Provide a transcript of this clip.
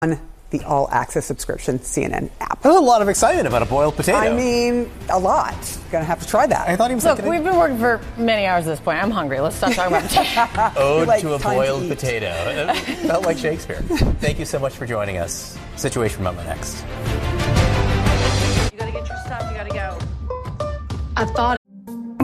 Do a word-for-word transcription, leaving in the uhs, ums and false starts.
on the All Access subscription C N N app. There's a lot of excitement about a boiled potato. I mean, a lot. Gonna have to try that. I thought he was Look, like, we've been working for many hours at this point. I'm hungry. Let's stop talking about potato. Ode like to a time boiled to eat. potato. It felt like Shakespeare. Thank you so much for joining us. Situation Mama next. You gotta get your stuff. You gotta go. I thought